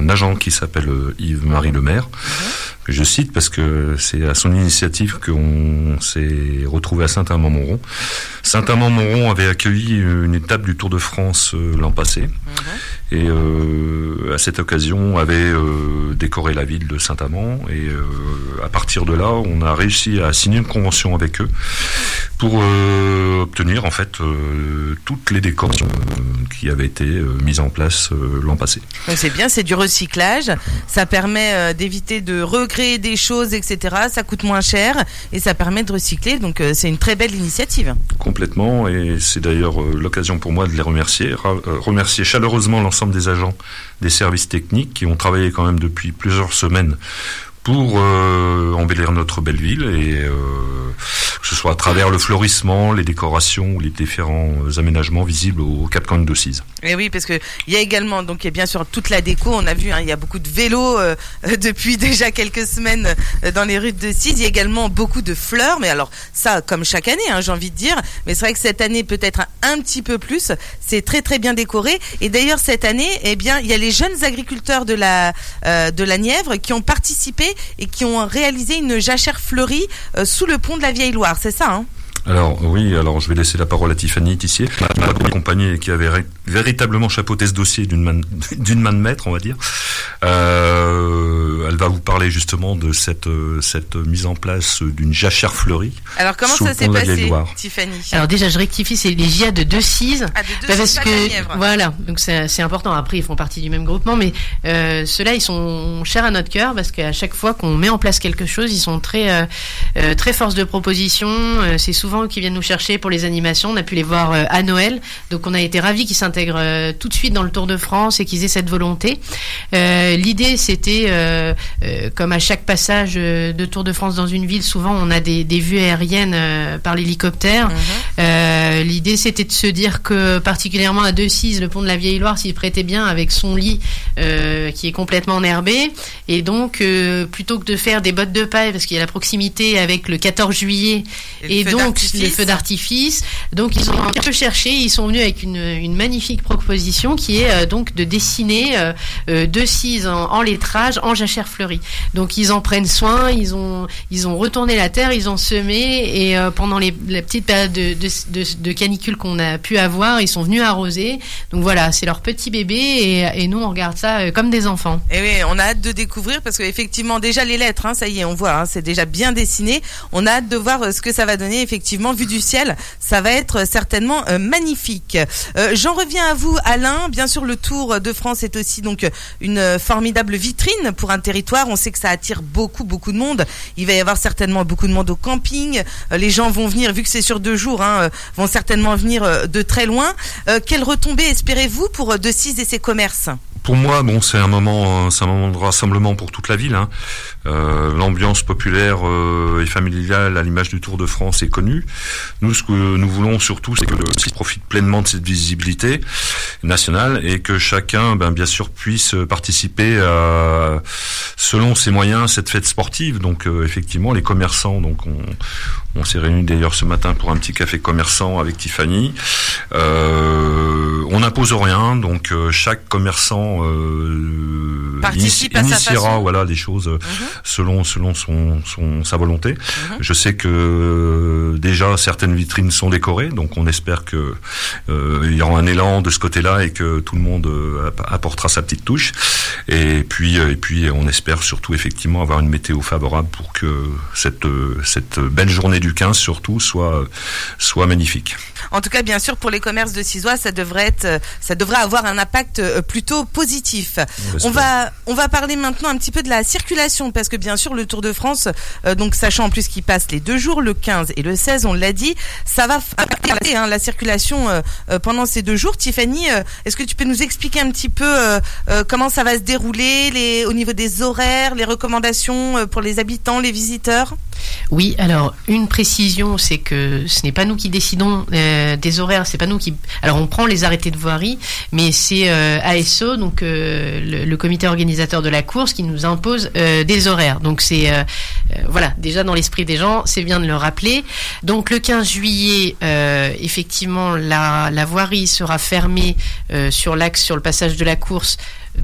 un agent qui s'appelle Yves-Marie Lemaire, que je cite parce que c'est à son initiative qu'on s'est retrouvé à Saint-Amand-Montrond. Saint-Amand-Montrond avait accueilli une étape du Tour de France l'an passé, et à cette occasion avait décoré la ville de Saint-Amand, et à partir de là, on a réussi à signer une convention avec eux pour obtenir en fait toutes les décorations qui avaient été mises en place l'an passé. Donc c'est bien, c'est du recyclage, ça permet d'éviter de recréer des choses, etc. Ça coûte moins cher et ça permet de recycler, donc c'est une très belle initiative. Complètement, et c'est d'ailleurs l'occasion pour moi de les remercier, remercier chaleureusement l'ensemble des agents des services techniques qui ont travaillé quand même depuis plusieurs semaines pour embellir notre belle ville, et que ce soit à travers le fleurissement, les décorations ou les différents aménagements visibles au Cap Cannes de Cise. Et oui, parce que il y a également, donc il y a bien sûr toute la déco. On a vu, il y a beaucoup de vélos depuis déjà quelques semaines dans les rues de Cise. Il y a également beaucoup de fleurs, mais alors ça, comme chaque année, j'ai envie de dire. Mais c'est vrai que cette année peut-être un petit peu plus. C'est très très bien décoré. Et d'ailleurs cette année, eh bien, il y a les jeunes agriculteurs de la Nièvre qui ont participé et qui ont réalisé une jachère fleurie sous le pont de la Vieille Loire, c'est ça, hein? Alors oui, je vais laisser la parole à Tiffany Tissier, ma compagnie qui avait véritablement chapeauté ce dossier d'une main de maître, on va dire. Elle va vous parler justement de cette mise en place d'une jachère fleurie. Alors comment ça s'est passé, Tiffany? Alors déjà, je rectifie, c'est les JA de Decize. Parce que voilà, donc c'est important. Après, ils font partie du même groupement, mais ceux-là, ils sont chers à notre cœur parce qu'à chaque fois qu'on met en place quelque chose, ils sont très très force de proposition. C'est souvent eux qui viennent nous chercher pour les animations. On a pu les voir à Noël, donc on a été ravis qu'ils s'intègrent tout de suite dans le Tour de France et qu'ils aient cette volonté. L'idée, c'était comme à chaque passage de Tour de France dans une ville, souvent on a des vues aériennes par l'hélicoptère. L'idée, c'était de se dire que particulièrement à Decize, le pont de la Vieille Loire s'y prêtait bien avec son lit qui est complètement enherbé, et donc plutôt que de faire des bottes de paille parce qu'il y a la proximité avec le 14 juillet et donc les feux d'artifice, donc ils ont un peu cherché, ils sont venus avec une magnifique proposition qui est donc de dessiner Decize en lettrage en jachère fleurie. Donc ils en prennent soin, ils ont retourné la terre, ils ont semé, et pendant la petite période de canicule qu'on a pu avoir, ils sont venus arroser. Donc voilà, c'est leur petit bébé, et nous on regarde ça comme des enfants. Et oui, on a hâte de découvrir parce qu'effectivement déjà les lettres, ça y est, on voit, c'est déjà bien dessiné. On a hâte de voir ce que ça va donner. Effectivement, vu du ciel, ça va être certainement magnifique. J'en reviens à vous, Alain. Bien sûr, le Tour de France est aussi donc une formidable vitrine pour un territoire. On sait que ça attire beaucoup de monde. Il va y avoir certainement beaucoup de monde au camping. Les gens vont venir, vu que c'est sur 2 jours, vont certainement venir de très loin. Quelles retombées espérez-vous pour Decize et ses commerces? Pour moi, c'est un moment de rassemblement pour toute la ville. L'ambiance populaire et familiale à l'image du Tour de France est connue. Nous, ce que nous voulons surtout, c'est que le site profite pleinement de cette visibilité nationale et que chacun, bien sûr, puisse participer selon ses moyens à cette fête sportive. Donc, effectivement, les commerçants, donc on s'est réunis d'ailleurs ce matin pour un petit café commerçant avec Tiffany. On n'impose rien, donc chaque commerçant initiera des choses selon sa volonté. Je sais que déjà certaines vitrines sont décorées, donc on espère que il y aura un élan de ce côté-là et que tout le monde apportera sa petite touche. Et puis on espère surtout effectivement avoir une météo favorable pour que cette belle journée du 15 surtout soit magnifique. En tout cas, bien sûr, pour les commerces de Cizois, ça devrait avoir un impact plutôt positif. On va parler maintenant un petit peu de la circulation, parce que bien sûr, le Tour de France, donc sachant en plus qu'il passe les 2 jours, le 15 et le 16, on l'a dit, ça va impacter la circulation pendant ces 2 jours. Tiffany, est-ce que tu peux nous expliquer un petit peu comment ça va se dérouler, au niveau des horaires, les recommandations pour les habitants, les visiteurs? Oui, alors une précision, c'est que ce n'est pas nous qui décidons des horaires, c'est pas nous qui. Alors on prend les arrêtés de voirie, mais c'est ASO, donc le comité organisateur de la course, qui nous impose des horaires. Donc c'est voilà, déjà dans l'esprit des gens, c'est bien de le rappeler. Donc le 15 juillet, effectivement, la voirie sera fermée sur l'axe, sur le passage de la course,